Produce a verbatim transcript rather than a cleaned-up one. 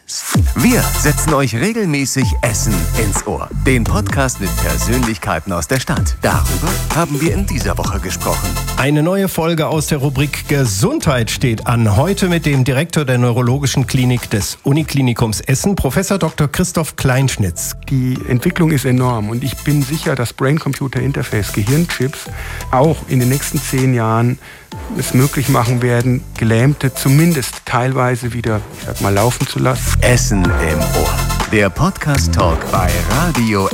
Wir setzen euch regelmäßig Essen ins Ohr. Den Podcast mit Persönlichkeiten aus der Stadt. Darüber haben wir in dieser Woche gesprochen. Eine neue Folge aus der Rubrik Gesundheit steht an. Heute mit dem Direktor der Neurologischen Klinik des Uniklinikums Essen, Professor Doktor Christoph Kleinschnitz. Die Entwicklung ist enorm und ich bin sicher, dass Brain-Computer-Interface, Gehirnchips, auch in den nächsten zehn Jahren es möglich machen werden, Gelähmte zumindest teilweise wieder, ich sag mal, laufen zu lassen. Essen im Ohr. Der Podcast-Talk bei Radio